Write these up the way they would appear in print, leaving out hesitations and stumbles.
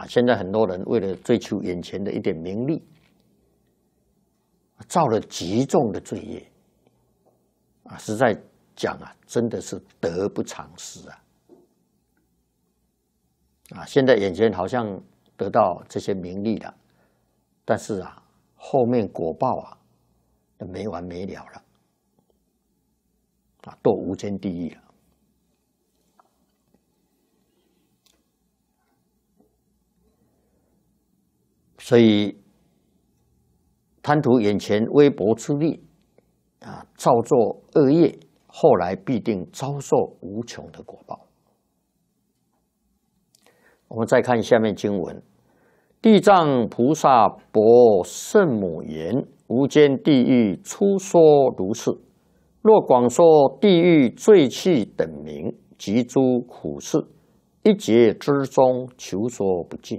现在很多人为了追求眼前的一点名利，造了极重的罪业实在讲真的是得不偿失现在眼前好像得到这些名利了，但是后面果报没完没了了堕无间地狱了。所以贪图眼前微薄之利造作恶业，后来必定遭受无穷的果报。我们再看下面经文：地藏菩萨薄圣母言：无间地狱初说如是。若广说地狱罪趣等名及诸苦事，一劫之中求说不尽。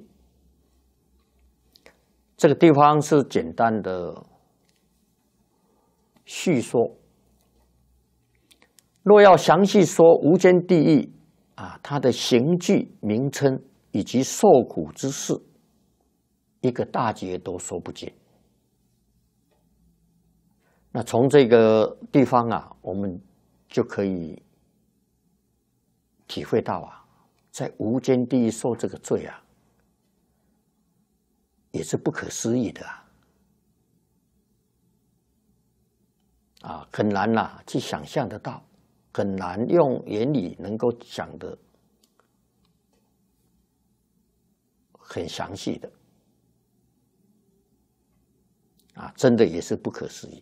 这个地方是简单的叙说。若要详细说无间地狱它的刑具、名称以及受苦之事，一个大劫都说不尽。那从这个地方我们就可以体会到在无间地狱受这个罪也是不可思议的很难去想象得到，很难用言语能够讲得很详细的真的也是不可思议。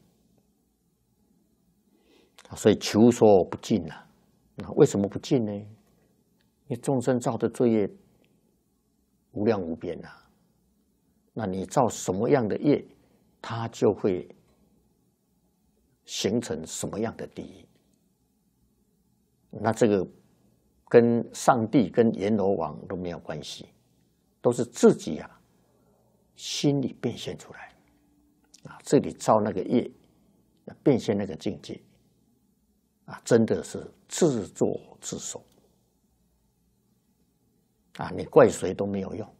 所以求说不尽为什么不尽呢？因为众生造的罪业无量无边那你造什么样的业，它就会形成什么样的地狱。那这个跟上帝跟阎罗王都没有关系，都是自己心里变现出来这里造那个业，变现那个境界真的是自作自受你怪谁都没有用。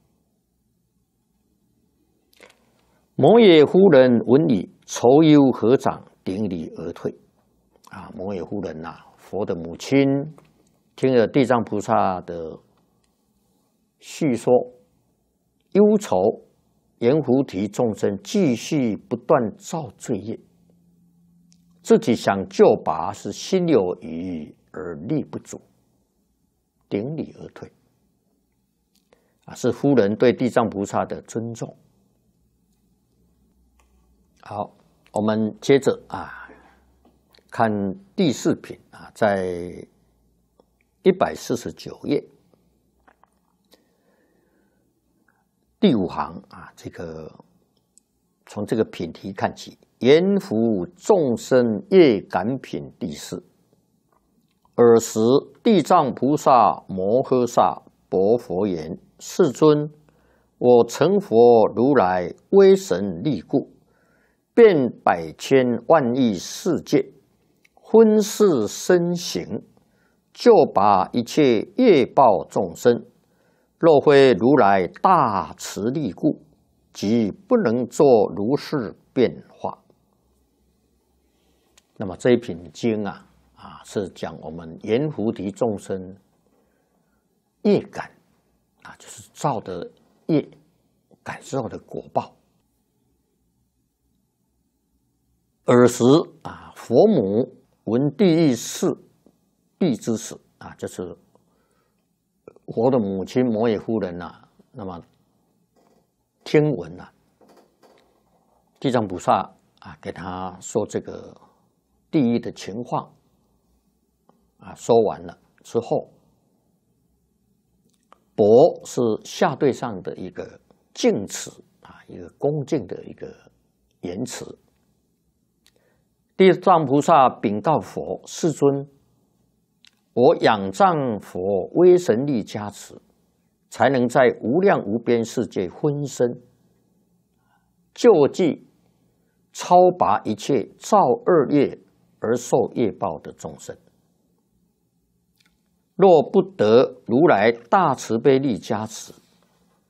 摩耶夫人闻已，愁忧合掌，顶礼而退摩耶夫人佛的母亲，听了地藏菩萨的叙说，忧愁阎浮提众生继续不断造罪业，自己想救拔是心有余而力不足，顶礼而退是夫人对地藏菩萨的尊重。好，我们接着看第四品在149页第5行这个从这个品题看起：阎浮众生业感品第4。尔时地藏菩萨摩诃萨薄佛言：世尊，我成佛如来威神力故，遍百千万亿世界，分世身形，救拔一切业报众生。若非如来大慈力故，即不能作如是变化。那么这一品经是讲我们阎浮提众生业感就是造的业感受的果报。尔时佛母闻地狱事必之死就是佛的母亲摩耶夫人那么听闻地藏菩萨给他说这个地狱的情况说完了之后，薄是下对上的一个敬词一个恭敬的一个言辞。地藏菩萨禀告佛：世尊，我仰仗佛威神力加持，才能在无量无边世界分身，救济超拔一切造恶业而受业报的众生。若不得如来大慈悲力加持，